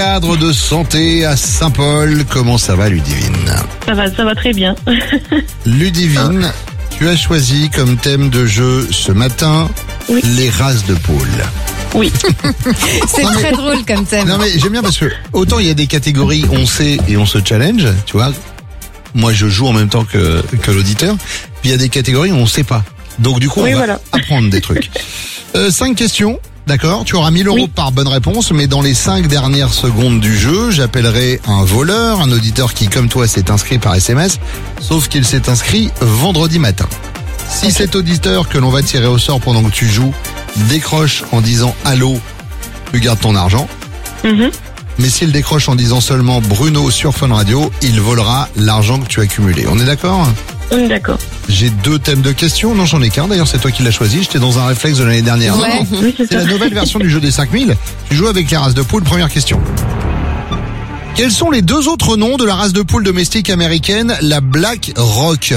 Cadre de santé à Saint-Paul, comment ça va Ludivine? Ça va très bien. Ludivine, tu as choisi comme thème de jeu ce matin les races de poules. Oui. C'est très drôle comme thème. Non mais j'aime bien parce que autant il y a des catégories on sait et on se challenge, tu vois. Moi je joue en même temps que l'auditeur. Puis il y a des catégories où on sait pas. Donc du coup on va apprendre des trucs. 5 questions. D'accord, tu auras 1000 euros par bonne réponse, mais dans les 5 dernières secondes du jeu, j'appellerai un voleur, un auditeur qui, comme toi, s'est inscrit par SMS, sauf qu'il s'est inscrit vendredi matin. Si cet auditeur que l'on va tirer au sort pendant que tu joues décroche en disant allô, tu gardes ton argent. Mais s'il décroche en disant seulement Bruno sur Fun Radio, il volera l'argent que tu as cumulé. On est d'accord ? On est d'accord. J'ai 2 thèmes de questions. Non, j'en ai qu'un. D'ailleurs, c'est toi qui l'as choisi. J'étais dans un réflexe de l'année dernière. Ouais. Non, Oui, c'est c'est ça. la nouvelle version du jeu des 5000. Tu joues avec les races de poules. Première question. Quels sont les 2 autres noms de la race de poules domestique américaine, la Black Rock?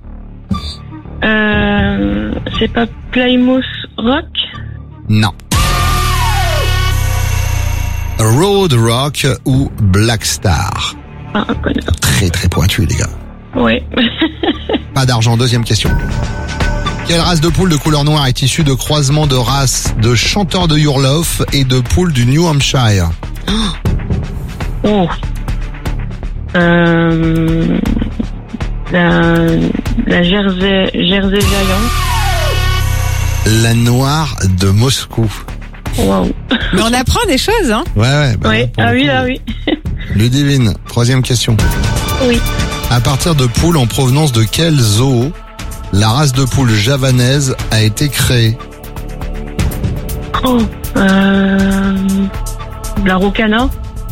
C'est pas Plymouth Rock? Non. Road Rock ou Black Star? Ah, on connaît pas. Très très pointu, les gars. Ouais. Pas d'argent. Deuxième question. Quelle race de poule de couleur noire est issue de croisement de races de chanteurs de Hurlof et de poules du New Hampshire? Oh. La Jersey Giant. La noire de Moscou. Waouh. Mais on apprend des choses, hein. Ouais. Bah, Ouais. pour Ah le oui, coup. là, oui. Ludivine, troisième question. Oui. À partir de poules en provenance de quel zoo la race de poule javanaise a été créée? Oh. La Rocana.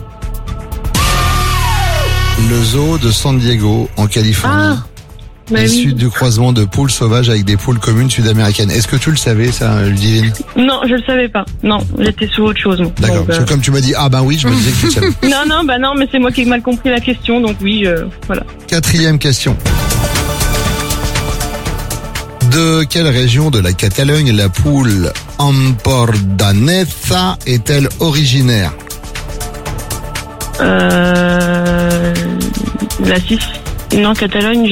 Le zoo de San Diego, en Californie. Bah Issu oui. du croisement de poules sauvages avec des poules communes sud-américaines. Est-ce que tu le savais, ça, Ludivine? Non, je le savais pas. Non, j'étais sous autre chose. Moi. D'accord, Donc, parce que comme tu m'as dit, ah ben oui, je me disais que tu le savais. Non, mais c'est moi qui ai mal compris la question, donc oui, voilà. Quatrième question. De quelle région de la Catalogne la poule Empordanesa est-elle originaire? La 6. Non, Catalogne,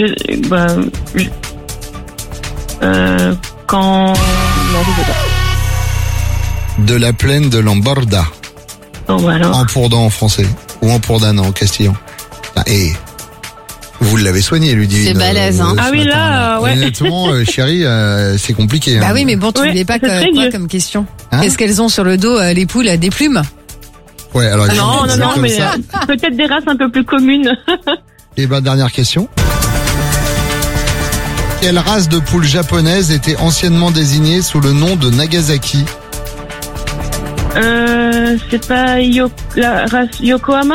quand... Non, je sais pas. De la plaine de l'Emborda. Bon, bah alors. Empordan en français. Ou Empordan en castillan. Et vous l'avez soigné, Ludivine. C'est balèze, hein. Ce Ah oui, matin, là, ouais. Honnêtement, chérie, c'est compliqué. Bah hein. oui, mais bon, tu Ouais, voulais pas c'est très quoi dur. comme question? Hein Est-ce qu'elles ont sur le dos, les poules, des plumes? Ouais, alors, Non, c'est comme mais ça. peut-être des races un peu plus communes. Et ben, dernière question. Quelle race de poule japonaise était anciennement désignée sous le nom de Nagasaki? C'est pas la race Yokohama?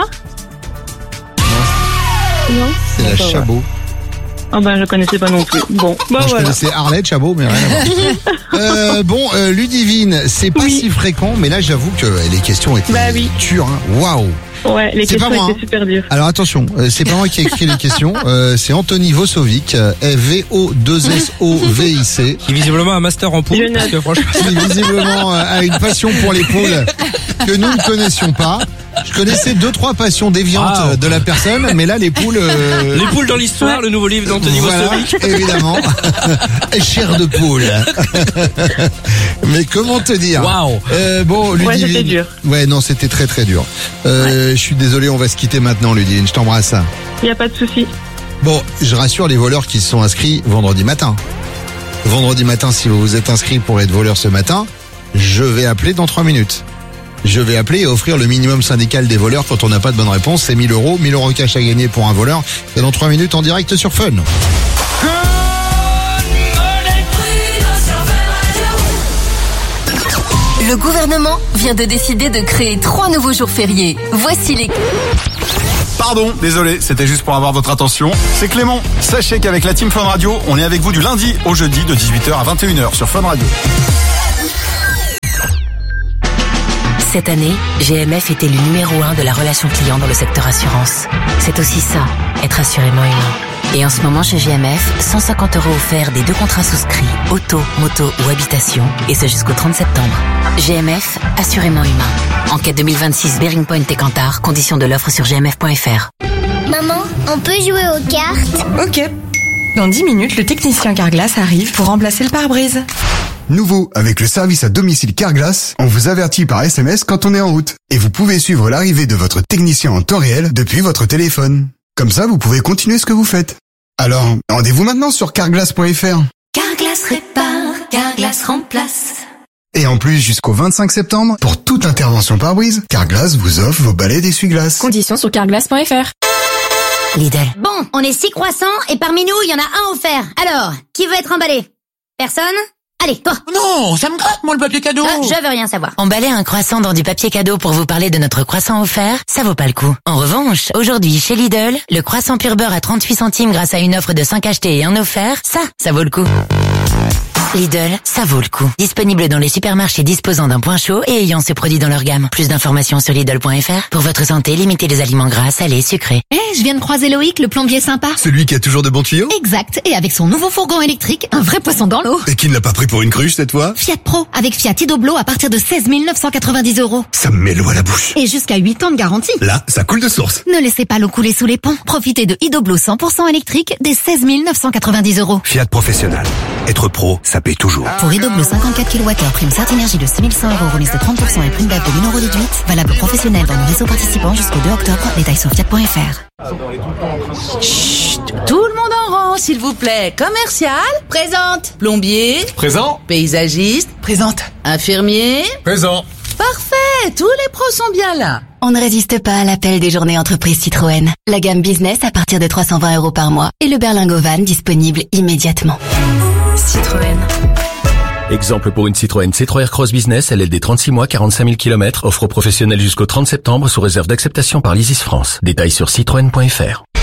Non. C'est la D'accord, Chabot. Ah bah je connaissais pas non plus. Bon, bah Moi, je voilà. connaissais Harley, Chabot, mais rien à voir. Ludivine, c'est pas si fréquent, mais là, j'avoue que les questions étaient Bah oui. dures. Hein. Waouh. Ouais, les C'est pas questions moi, étaient super dures. Alors attention, c'est pas moi qui ai écrit les questions, c'est Anthony Vosovic, V-O-2-S-O-V-I-C, Qui visiblement a un master en poule. Je note. Parce que franchement, qui visiblement a une passion pour les poules que nous ne connaissions pas. Je connaissais 2-3 passions déviantes Wow. de la personne, mais là les poules... les poules dans l'histoire, le nouveau livre d'Anthony voilà, Vosovic. évidemment. Chair de poule. Mais comment te dire? Waouh. Bon, Ouais, Ludivine. c'était dur. Ouais, non, c'était très très dur. Je suis désolé, on va se quitter maintenant, Ludivine. Je t'embrasse. Y a pas de souci. Bon, je rassure les voleurs qui se sont inscrits vendredi matin. Vendredi matin, si vous vous êtes inscrits pour être voleur ce matin, je vais appeler dans 3 minutes. Je vais appeler et offrir le minimum syndical des voleurs quand on n'a pas de bonne réponse. C'est 1000 euros. 1000 euros cash à gagner pour un voleur. Et dans 3 minutes en direct sur Fun. Le gouvernement vient de décider de créer 3 nouveaux jours fériés. Voici les... Pardon, désolé, c'était juste pour avoir votre attention. C'est Clément. Sachez qu'avec la Team Fun Radio, on est avec vous du lundi au jeudi de 18h à 21h sur Fun Radio. Cette année, GMF était le numéro 1 de la relation client dans le secteur assurance. C'est aussi ça, être assurément humain. Et en ce moment chez GMF, 150 € offerts des 2 contrats souscrits, auto, moto ou habitation, et ce jusqu'au 30 septembre. GMF, assurément humain. Enquête 2026 Bearing Point et Kantar, conditions de l'offre sur gmf.fr. Maman, on peut jouer aux cartes? Ok. Dans 10 minutes, le technicien Carglass arrive pour remplacer le pare-brise. Nouveau, avec le service à domicile Carglass, on vous avertit par SMS quand on est en route. Et vous pouvez suivre l'arrivée de votre technicien en temps réel depuis votre téléphone. Comme ça, vous pouvez continuer ce que vous faites. Alors, rendez-vous maintenant sur carglass.fr. Carglass répare, Carglass remplace. Et en plus, jusqu'au 25 septembre, pour toute intervention pare-brise, Carglass vous offre vos balais d'essuie-glace. Conditions sur carglass.fr. Lidl. Bon, on est 6 croissants et parmi nous, il y en a un offert. Alors, qui veut être emballé? Personne? Allez, toi. Non, ça me gratte, moi, le papier cadeau. Je veux rien savoir. Emballer un croissant dans du papier cadeau pour vous parler de notre croissant offert, ça vaut pas le coup. En revanche, aujourd'hui, chez Lidl, le croissant pur beurre à 38 centimes grâce à une offre de 5 achetés et un offert, ça vaut le coup. Lidl, ça vaut le coup. Disponible dans les supermarchés disposant d'un point chaud et ayant ce produit dans leur gamme. Plus d'informations sur Lidl.fr. Pour votre santé, limitez les aliments gras, salés, sucrés. Je viens de croiser Loïc, le plombier sympa. Celui qui a toujours de bons tuyaux? Exact, et avec son nouveau fourgon électrique, un vrai poisson dans l'eau. Et qui ne l'a pas pris pour une cruche cette fois? Fiat Pro, avec Fiat Idoblo à partir de 16 990 €. Ça me met l'eau à la bouche. Et jusqu'à 8 ans de garantie. Là, ça coule de source. Ne laissez pas l'eau couler sous les ponts. Profitez de Idoblo 100% électrique dès 16 990 €. Fiat Professionnel. Être pro, ça paye toujours. Pour Idoblo 54 kWh, prime Certes Énergie de 6100 €, remise de 30% et prime d'aide de 1000 € déduite. Valable professionnel dans nos réseaux participants jusqu'au 2 octobre. Détails sur fiat.fr. Chut, tout le monde en rang, s'il vous plaît. Commercial? Présente. Plombier? Présent. Paysagiste? Présente. Infirmier? Présent. Parfait, tous les pros sont bien là. On ne résiste pas à l'appel des journées entreprises Citroën. La gamme business à partir de 320 € par mois et le berlingot van disponible immédiatement. Citroën. Exemple pour une Citroën C3 Aircross Business, LLD 36 mois, 45 000 km, offre aux professionnels jusqu'au 30 septembre sous réserve d'acceptation par l'Isis France. Détails sur citroën.fr.